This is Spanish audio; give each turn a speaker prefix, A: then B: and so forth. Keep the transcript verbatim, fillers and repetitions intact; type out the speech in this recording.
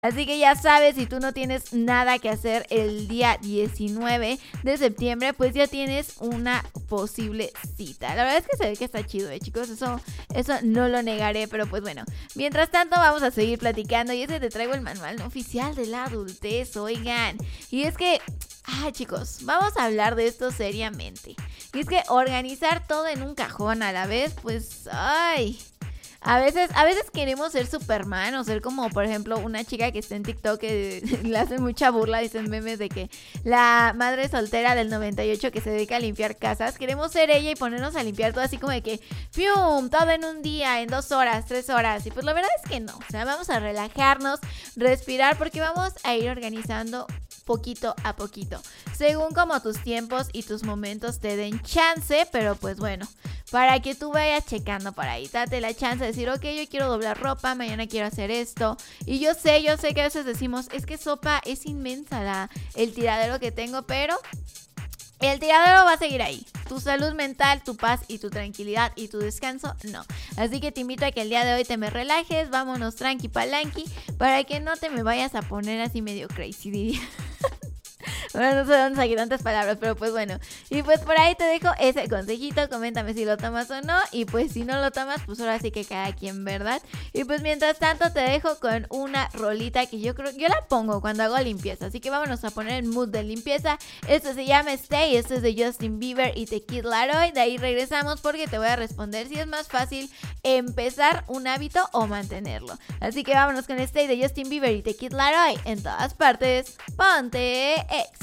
A: Así que ya sabes, si tú no tienes nada que hacer el día diecinueve de septiembre, pues ya tienes una posible cita. La verdad es que se ve que está chido, eh, chicos, eso, eso no lo negaré, pero pues bueno. Mientras tanto vamos a seguir platicando y ese te traigo el manual no oficial de la adultez, oigan. Y es que... Ah, chicos, vamos a hablar de esto seriamente. Y es que organizar todo en un cajón a la vez, pues, ay... A veces, a veces queremos ser Superman o ser como, por ejemplo, una chica que está en TikTok que le hacen mucha burla, dicen memes de que la madre soltera del noventa y ocho que se dedica a limpiar casas. Queremos ser ella y ponernos a limpiar todo así como de que, ¡fium! Todo en un día, en dos horas, tres horas. Y pues la verdad es que no. O sea, vamos a relajarnos, respirar, porque vamos a ir organizando poquito a poquito, según como tus tiempos y tus momentos te den chance, pero pues bueno, para que tú vayas checando por ahí, date la chance de decir, ok, yo quiero doblar ropa, mañana quiero hacer esto, y yo sé, yo sé que a veces decimos, es que sopa, es inmensa la, el tiradero que tengo, pero... el tiradero va a seguir ahí. Tu salud mental, tu paz y tu tranquilidad y tu descanso, no. Así que te invito a que el día de hoy te me relajes, vámonos tranqui palanqui, para que no te me vayas a poner así medio crazy, diría. Bueno, no sé dónde saqué tantas palabras, pero pues bueno. Y pues por ahí te dejo ese consejito, coméntame si lo tomas o no. Y pues si no lo tomas, pues ahora sí que cada quien, ¿verdad? Y pues mientras tanto te dejo con una rolita que yo creo, yo la pongo cuando hago limpieza. Así que vámonos a poner el mood de limpieza. Esto se llama Stay, esto es de Justin Bieber y The Kid Laroi. De ahí regresamos porque te voy a responder si es más fácil empezar un hábito o mantenerlo. Así que vámonos con Stay de Justin Bieber y The Kid Laroi. En todas partes, ponte Ex.